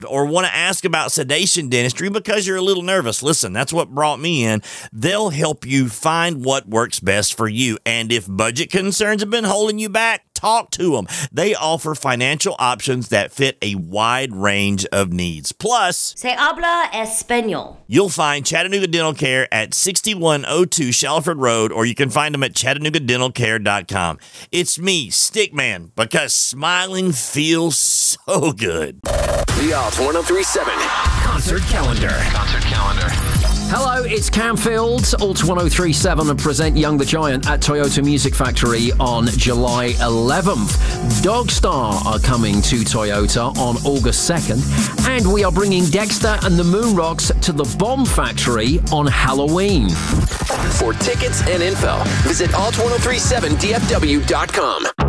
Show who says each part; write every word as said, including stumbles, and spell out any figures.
Speaker 1: or want to ask about sedation dentistry because you're a little nervous, listen, that's what brought me in. They'll help you find what works best for you. And if budget concerns have been holding you back, talk to them. They offer financial options that fit a wide range of needs. Plus,
Speaker 2: Se habla español.
Speaker 1: You'll find Chattanooga Dental Care at sixty-one oh two Shalford Road, or you can find them at chattanooga dental care dot com. It's me, Stickman, because smiling feels so good.
Speaker 3: The Alt one oh three seven Concert Calendar. Concert Calendar.
Speaker 4: Hello, it's Cam Fields. Alt one oh three seven present Young the Giant at Toyota Music Factory on July eleventh. Dogstar are coming to Toyota on August second. And we are bringing Dexter and the Moonrocks to the Bomb Factory on Halloween.
Speaker 3: For tickets and info, visit alt ten thirty-seven D F W dot com.